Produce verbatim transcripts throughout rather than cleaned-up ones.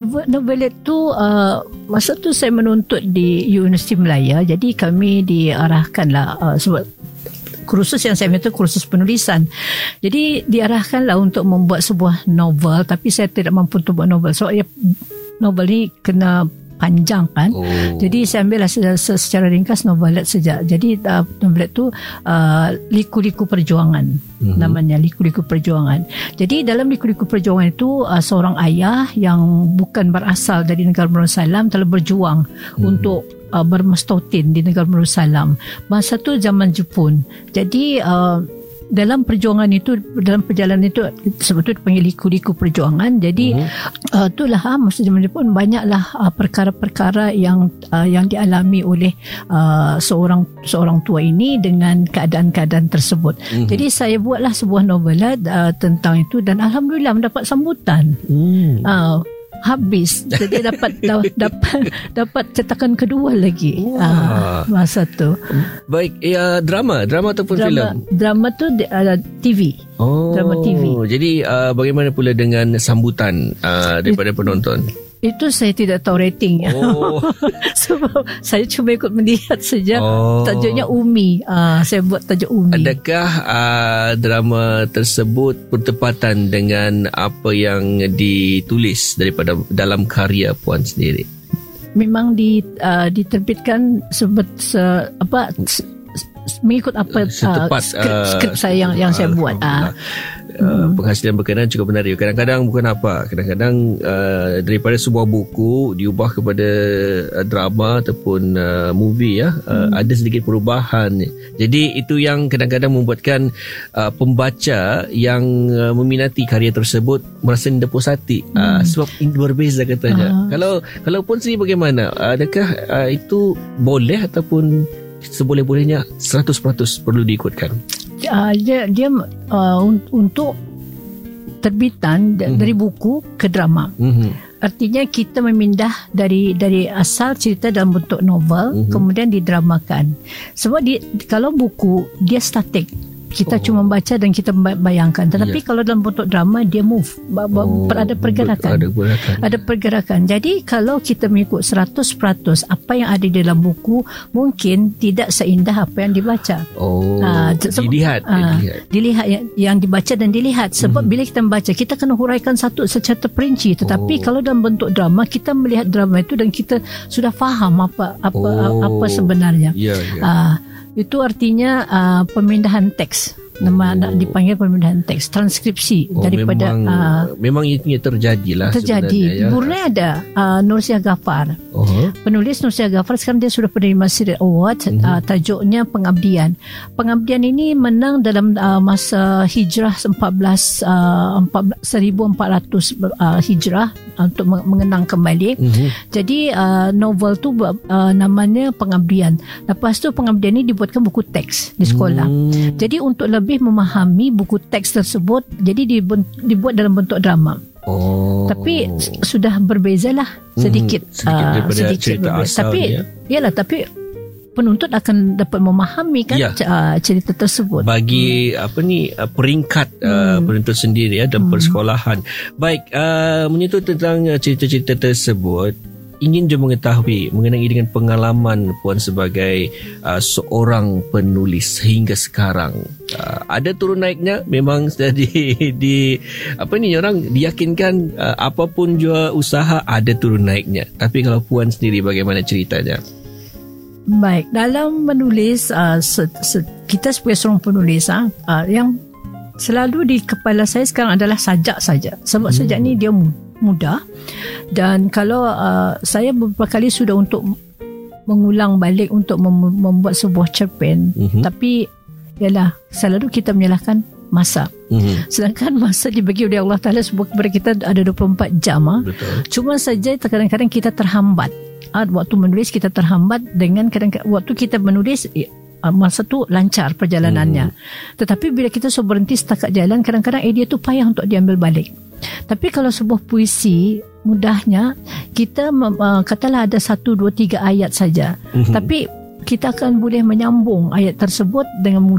novel, novelet tu uh, masa tu saya menuntut di Universiti Melaya. Jadi kami diarahkanlah uh, sebab kursus yang saya minta kursus penulisan. Jadi diarahkanlah untuk membuat sebuah novel, tapi saya tidak mampu untuk buat novel. So novel ni kena panjang kan. Oh. Jadi saya ambil secara, secara ringkas novelet saja. Jadi uh, novelet tu uh, Liku-Liku Perjuangan. Mm-hmm. Namanya Liku-Liku Perjuangan. Jadi dalam Liku-Liku Perjuangan itu uh, seorang ayah yang bukan berasal dari negara Darussalam telah berjuang mm-hmm. untuk uh, bermestautin di negara Darussalam. Masa tu zaman Jepun. Jadi uh, dalam perjuangan itu, dalam perjalanan itu, sebab itu dipanggil liku-liku perjuangan. Jadi uh-huh. uh, itulah ha, masa zaman Jepun banyaklah uh, perkara-perkara yang uh, yang dialami oleh uh, seorang seorang tua ini dengan keadaan-keadaan tersebut. Uh-huh. Jadi saya buatlah sebuah novelet uh, tentang itu dan alhamdulillah mendapat sambutan. Uh-huh. Uh, habis jadi dapat dapat dapat cetakan kedua lagi ah, masa tu. Baik, ya drama drama ataupun filem? Drama tu uh, T V. Oh, drama T V. Jadi uh, bagaimana pula dengan sambutan uh, daripada It, penonton? Itu saya tidak tahu ratingnya. Oh. Sebab saya cuma ikut melihat saja. Oh. Tajuknya Umi. Uh, saya buat tajuk Umi. Adakah uh, drama tersebut bertepatan dengan apa yang ditulis daripada dalam karya Puan sendiri? Memang di, uh, diterbitkan sebut se, apa se, mengikut apa setepat, uh, skrip, skrip saya yang, yang saya buat. Uh. Uh, penghasilan berkenaan cukup menarik. Kadang-kadang bukan apa, kadang-kadang uh, daripada sebuah buku diubah kepada uh, drama ataupun uh, movie ya, uh, hmm. ada sedikit perubahan. Jadi itu yang kadang-kadang membuatkan uh, pembaca yang uh, meminati karya tersebut merasa depos hati hmm. uh, sebab ini berbeza katanya. Uh. Kalau kalau pun sih bagaimana? Adakah uh, itu boleh ataupun seboleh-bolehnya seratus peratus perlu diikutkan? Uh, dia dia uh, untuk terbitan mm-hmm. dari buku ke drama. Mm-hmm. Artinya kita memindah dari dari asal cerita dalam bentuk novel mm-hmm. kemudian didramakan. Sebab di, kalau buku dia statik. Kita oh. cuma baca dan kita bayangkan. Tetapi yeah. kalau dalam bentuk drama dia move, oh, ada pergerakan. Ada pergerakan. Ada pergerakan. Jadi kalau kita mengikut seratus peratus apa yang ada di dalam buku mungkin tidak seindah apa yang dibaca. Oh. Uh, se- dilihat, uh, dilihat. Dilihat yang, yang dibaca dan dilihat. Sebab mm-hmm. bila kita membaca kita kena huraikan satu secara terperinci. Tetapi oh. kalau dalam bentuk drama kita melihat drama itu dan kita sudah faham apa apa oh. apa sebenarnya. Yeah, yeah. Uh, Itu artinya uh, pemindahan teks. Nama oh. dipanggil pemindahan teks, transkripsi oh, daripada memang, uh, memang ini terjadilah terjadi. Ya. Brunei ada uh, Nursiah Ghaffar. Uh-huh. Penulis Nursiah Ghaffar sekarang dia sudah penerima Sirit Award. Uh-huh. Uh, tajuknya Pengabdian. Pengabdian ini menang dalam uh, masa hijrah empat belas uh, seribu empat ratus uh, hijrah uh, untuk mengenang kembali. Uh-huh. Jadi uh, novel tu uh, namanya Pengabdian. Lepas tu Pengabdian ini dibuatkan buku teks di sekolah. Uh-huh. Jadi untuk lebih memahami buku teks tersebut, jadi dibuat dalam bentuk drama. Oh. Tapi sudah berbezalah sedikit, hmm, sedikit uh, sedikit cerita berbeza. Asal tapi ya. Yalah, tapi penuntut akan dapat memahami kan ya. uh, cerita tersebut. Bagi hmm. apa ni uh, peringkat uh, hmm. penuntut sendiri ya dalam hmm. persekolahan. Baik, uh, menyentuh tentang uh, cerita-cerita tersebut, ingin je mengetahui mengenai dengan pengalaman Puan sebagai uh, seorang penulis hingga sekarang. Uh, ada turun naiknya, memang sudah di, di apa ni orang diyakinkan uh, apapun jua usaha ada turun naiknya. Tapi kalau Puan sendiri bagaimana ceritanya? Baik, dalam menulis uh, se, se, kita sebagai seorang penulis uh, uh, yang selalu di kepala saya sekarang adalah sajak saja. Sebab hmm. sajak ni dia mudah dan kalau uh, saya beberapa kali sudah untuk mengulang balik untuk mem- membuat sebuah cerpen mm-hmm. tapi ialah selalu kita menyalahkan masa. Mm-hmm. Sedangkan masa dibagi oleh Allah Ta'ala kepada kita ada dua puluh empat jam. Betul. Cuma saja kadang-kadang kita terhambat. Waktu menulis kita terhambat dengan kadang-kadang waktu kita menulis masa tu lancar perjalanannya. Hmm. Tetapi bila kita so berhenti setakat jalan, kadang-kadang idea tu payah untuk diambil balik. Tapi kalau sebuah puisi, mudahnya kita uh, katalah ada satu, dua, tiga ayat saja. Hmm. Tapi kita akan boleh menyambung ayat tersebut dengan mudah.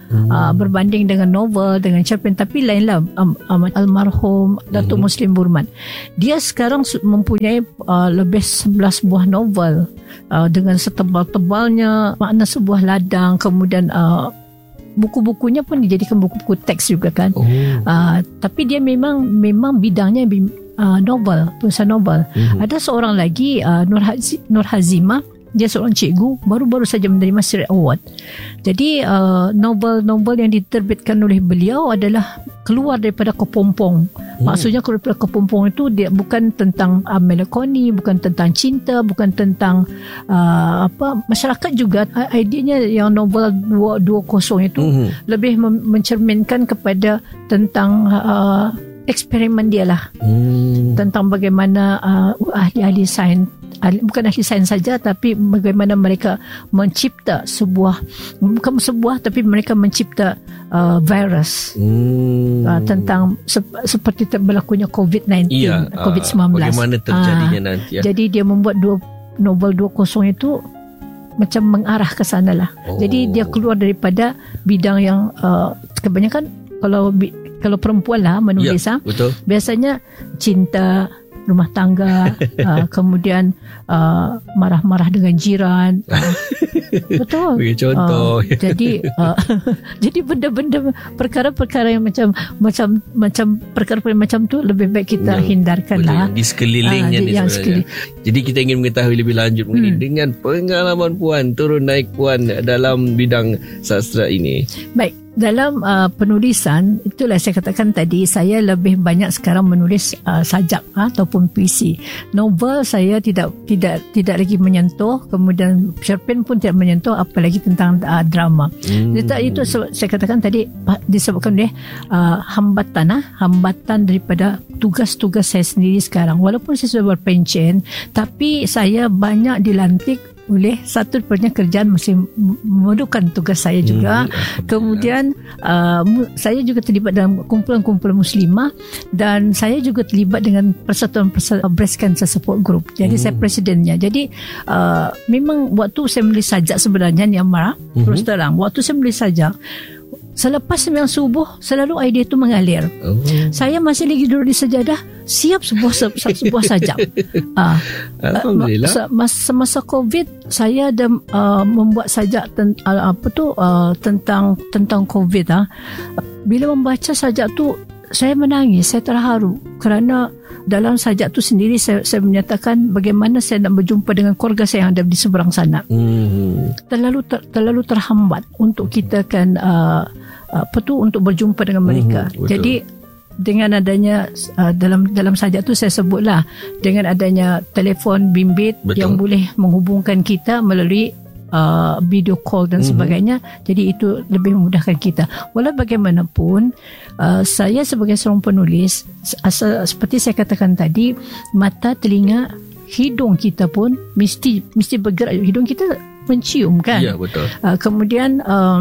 hmm. uh, berbanding dengan novel, dengan cerpen. Tapi lainlah um, um, almarhum Datuk hmm. Muslim Burman. Dia sekarang mempunyai uh, lebih sebelas buah novel uh, dengan setebal-tebalnya, makna sebuah ladang, kemudian uh, buku-bukunya pun dijadikan buku-buku teks juga kan. Oh. Uh, tapi dia memang memang bidangnya uh, novel, penulisan novel. Hmm. Ada seorang lagi uh, Nur, Hazi, Nur Hazimah. Dia seorang cikgu, baru-baru saja menerima Sirat Award. Jadi uh, novel-novel yang diterbitkan oleh beliau adalah keluar daripada kepompong. Hmm. Maksudnya keluar daripada kepompong itu dia bukan tentang uh, melankoli, bukan tentang cinta, bukan tentang uh, apa masyarakat juga. Idenya yang novel dua puluh itu hmm. lebih mencerminkan kepada tentang uh, eksperimen dia lah. Hmm. Tentang bagaimana uh, ahli-ahli sains, bukan ahli sains saja, tapi bagaimana mereka mencipta sebuah, bukan sebuah tapi mereka mencipta uh, virus hmm. uh, tentang sep- seperti berlakunya covid sembilan belas, iya, covid sembilan belas. Bagaimana terjadinya uh, nanti ya. Jadi dia membuat dua novel dua puluh itu macam mengarah ke sana lah. Oh. Jadi dia keluar daripada bidang yang uh, kebanyakan kalau kalau perempuan lah menulis ya, ha, biasanya cinta, rumah tangga, uh, kemudian uh, marah-marah dengan jiran. Uh, betul. Bagi contoh. Uh, jadi uh, jadi benda-benda perkara-perkara yang macam macam macam perkara-perkara macam tu lebih baik kita ya, hindarkanlah di sekelilingnya uh, ni sebenarnya. Sekeliling. Jadi kita ingin mengetahui lebih lanjut mengenai hmm. dengan pengalaman puan turun naik puan dalam bidang sastra ini. Baik. Dalam uh, penulisan, itulah saya katakan tadi, saya lebih banyak sekarang menulis uh, sajak uh, ataupun puisi. Novel saya tidak tidak tidak lagi menyentuh, kemudian cerpen pun tidak menyentuh, apalagi tentang uh, drama. Hmm. Jadi, itu saya katakan tadi disebabkan oleh uh, hambatan, uh, hambatan daripada tugas-tugas saya sendiri sekarang. Walaupun saya sudah berpencen, tapi saya banyak dilantik oleh satu punya kerjaan masih memerlukan tugas saya juga. Hmm, kemudian uh, saya juga terlibat dalam kumpulan-kumpulan muslimah dan saya juga terlibat dengan persatuan Breast Cancer Support Group. Jadi hmm. saya presidennya. Jadi uh, memang waktu saya menulis sajak sebenarnya ni Amar, hmm. terus terang waktu saya menulis sajak, selepas sembahyang subuh selalu idea itu mengalir. Oh. Saya masih lagi duduk di sejadah, siap sebuah sebuah sajak. Ah, Alhamdulillah. Masa masa Covid saya ada uh, membuat sajak ten, uh, apa tu uh, tentang tentang Covid ah. Bila membaca sajak tu saya menangis, saya terharu kerana dalam sajak tu sendiri saya, saya menyatakan bagaimana saya nak berjumpa dengan keluarga saya yang ada di seberang sana. Hmm. Terlalu ter, terlalu terhambat untuk kita kan uh, apa tu untuk berjumpa dengan mereka. Hmm, jadi dengan adanya uh, dalam dalam sajak tu saya sebutlah dengan adanya telefon bimbit betul. Yang boleh menghubungkan kita melalui Uh, video call dan sebagainya. Mm-hmm. Jadi itu lebih memudahkan kita. Walau bagaimanapun uh, saya sebagai seorang penulis asal, seperti saya katakan tadi, mata, telinga, hidung kita pun mesti mesti bergerak. Hidung kita mencium kan. Ya, betul. Uh, kemudian uh,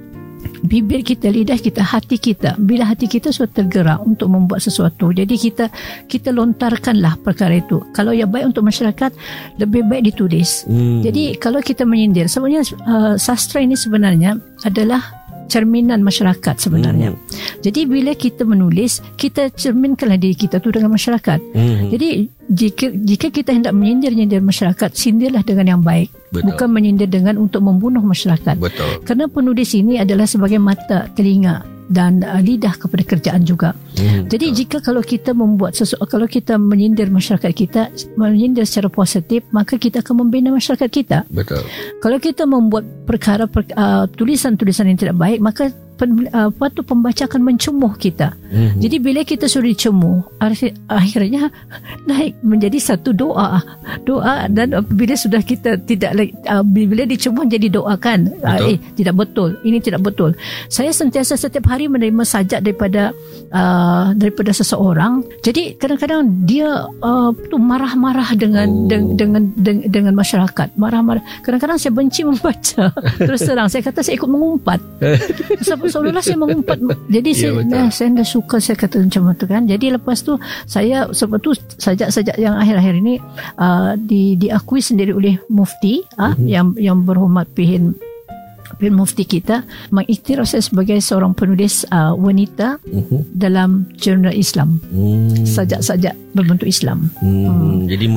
bibir kita, lidah kita, hati kita. Bila hati kita sudah tergerak untuk membuat sesuatu, jadi kita kita lontarkanlah perkara itu. Kalau yang baik untuk masyarakat, lebih baik ditulis. Hmm. Jadi kalau kita menyindir, sebenarnya uh, sastra ini sebenarnya adalah cerminan masyarakat sebenarnya. Hmm. Jadi bila kita menulis, kita cerminkanlah diri kita tu dengan masyarakat. Hmm. Jadi jika jika kita hendak menyindir-nyindir masyarakat, sindirlah dengan yang baik. Betul. Bukan menyindir dengan untuk membunuh masyarakat. Betul. Kerana penulis ini adalah sebagai mata, telinga dan uh, lidah kepada kerjaan juga. Hmm, Jadi betul. Jika kalau kita membuat sesuatu, kalau kita menyindir masyarakat kita, menyindir secara positif, maka kita akan membina masyarakat kita. Betul. Kalau kita membuat perkara per, uh, tulisan-tulisan yang tidak baik, maka pen, uh, apa tu pembaca akan mencemuh kita. Hmm. Jadi bila kita sudah dicemuh, akhirnya naik menjadi satu doa. Doa dan bila sudah kita tidak uh, bila dicemuh jadi doakan. Uh, eh tidak betul. Ini tidak betul. Saya sentiasa setiap hari menerima sajak daripada uh, daripada seseorang. Jadi kadang-kadang dia uh, tu marah-marah dengan, oh. dengan dengan dengan dengan masyarakat. Marah-marah. Kadang-kadang saya benci membaca. Terus terang saya kata saya ikut mengumpat. Seolah-olah saya mengumpat. Jadi ya, saya nah, saya tidak suka saya kata macam tu kan. Jadi lepas tu saya sebab tu sajak-sajak yang akhir-akhir ini uh, di diakui sendiri oleh Mufti ah uh, mm-hmm. yang yang berhormat P H Perdana Mufti kita mengiktiraf saya sebagai seorang penulis uh, wanita uh-huh. dalam jurnal Islam. Hmm. Sajak-sajak berbentuk Islam. Hmm. Hmm. Jadi